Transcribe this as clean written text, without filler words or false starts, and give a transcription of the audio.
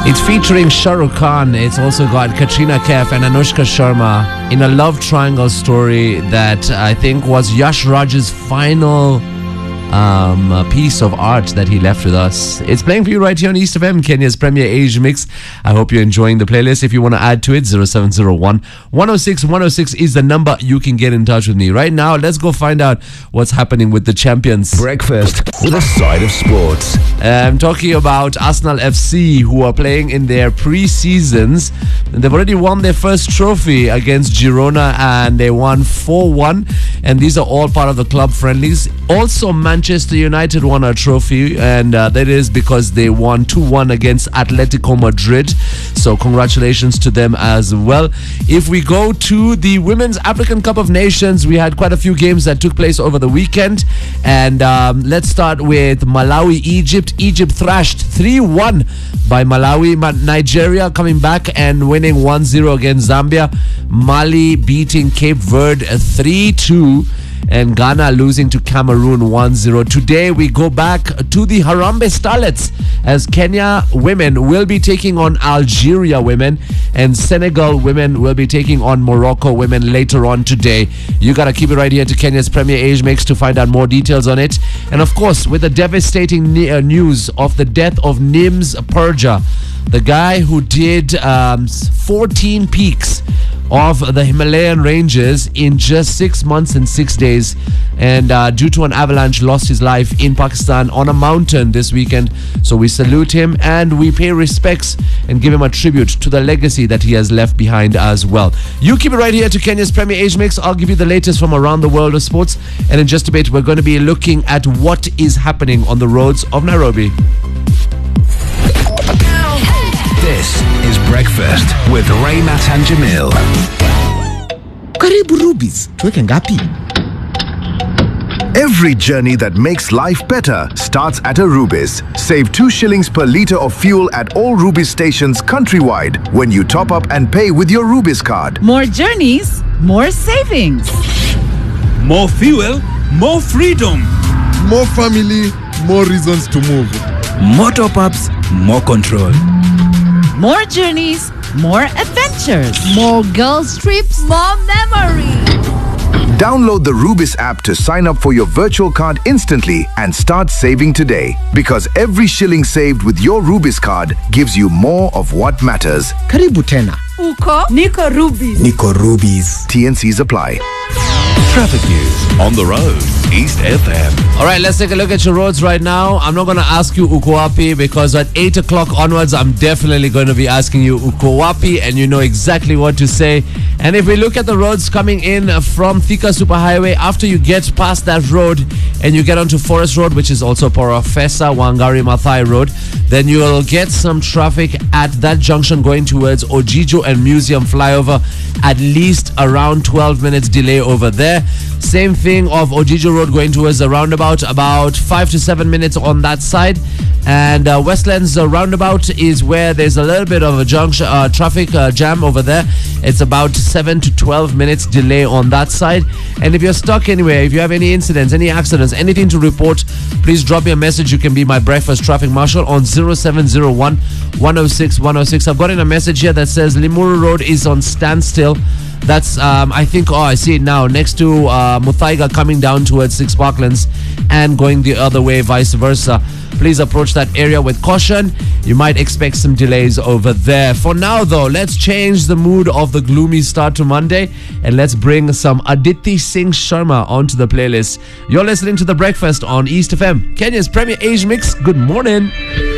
It's featuring Shah Rukh Khan. It's also got Katrina Kaif and Anushka Sharma in a love triangle story that I think was Yash Raj's final piece of art that he left with us. It's playing for you right here on East FM, Kenya's premier age mix. I hope you're enjoying the playlist. If you want to add to it, 0701 106 106 is the number you can get in touch with me. Right now, let's go find out what's happening with the champions. Breakfast with a side of sports. I'm talking about Arsenal FC, who are playing in their pre-seasons. They've already won their first trophy against Girona, and they won 4-1. And these are all part of the club friendlies. Also, Manchester United won a trophy, and that is because they won 2-1 against Atletico Madrid. So congratulations to them as well. If we go to the Women's African Cup of Nations, we had quite a few games that took place over the weekend. And let's start with Malawi-Egypt. Egypt thrashed 3-1 by Malawi. Nigeria coming back and winning 1-0 against Zambia. Mali beating Cape Verde 3-2. And Ghana losing to Cameroon 1-0. Today we go back to the Harambee Starlets, as Kenya women will be taking on Algeria women, and Senegal women will be taking on Morocco women later on today. You gotta keep it right here to Kenya's Premier Age Mix to find out more details on it. And of course, with the devastating news of the death of Nims Purja, the guy who did 14 peaks of the Himalayan ranges in just 6 months and 6 days, and due to an avalanche lost his life in Pakistan on a mountain this weekend. So we salute him and we pay respects and give him a tribute to the legacy that he has left behind as well. You keep it right here to Kenya's Premier Age Mix. I'll give you the latest from around the world of sports, and in just a bit we're going to be looking at what is happening on the roads of Nairobi. This is Breakfast with Raymat and Jamil. Karibu Rubies, tuweke ngapi? Every journey that makes life better starts at a Rubis. Save 2 shillings per litre of fuel at all Rubis stations countrywide when you top up and pay with your Rubis card. More journeys, more savings. More fuel, more freedom. More family, more reasons to move. More top-ups, more control. More journeys, more adventures. More girls' trips, more memories. Download the Rubis app to sign up for your virtual card instantly and start saving today. Because every shilling saved with your Rubis card gives you more of what matters. Karibu tena. Uko Niko Rubies. Niko Rubies. TNCs apply. Traffic news on the road. East FM. All right, let's take a look at your roads right now. I'm not going to ask you uko wapi, because at 8 o'clock onwards, I'm definitely going to be asking you uko wapi, and you know exactly what to say. And if we look at the roads coming in from Thika Superhighway, after you get past that road and you get onto Forest Road, which is also Professor Wangari Maathai Road, then you'll get some traffic at that junction going towards Ojijo and Museum flyover, at least around 12 minutes delay over there. Same thing of Ojijo Road going towards the roundabout, about 5 to 7 minutes on that side. And Westlands roundabout is where there's a little bit of a junction traffic jam over there. It's about 7 to 12 minutes delay on that side. And if you're stuck anywhere, if you have any incidents, any accidents, anything to report, please drop me a message. You can be my breakfast traffic marshal on 0701 106 106. I've gotten a message here that says Limuru Road is on standstill. That's, I think, I see it now, next to Muthaiga coming down towards Six Parklands and going the other way, vice versa. Please approach that area with caution. You might expect some delays over there. For now, though, let's change the mood of the gloomy start to Monday and let's bring some Aditi Singh Sharma onto the playlist. You're listening to The Breakfast on East FM, Kenya's Premier Age Mix. Good morning.